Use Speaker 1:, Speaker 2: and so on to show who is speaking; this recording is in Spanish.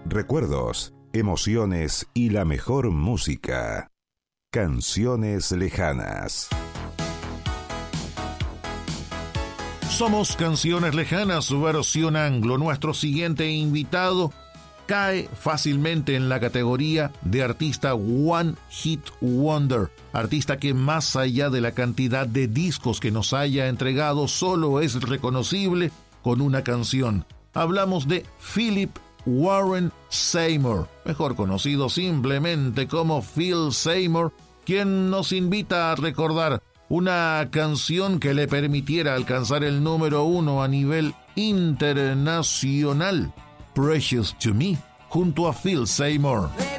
Speaker 1: Recuerdos, emociones y la mejor música. Canciones lejanas.
Speaker 2: Somos Canciones Lejanas, su versión anglo. Nuestro siguiente invitado cae fácilmente en la categoría de artista One Hit Wonder, artista que más allá de la cantidad de discos que nos haya entregado, solo es reconocible con una canción. Hablamos de Philip Warren Seymour, mejor conocido simplemente como Phil Seymour, quien nos invita a recordar una canción que le permitiera alcanzar el número 1 a nivel internacional, Precious to Me, junto a Phil Seymour.